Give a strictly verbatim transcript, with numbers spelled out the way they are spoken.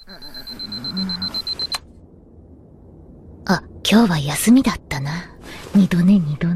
あ、今日は休みだったな。二度寝二度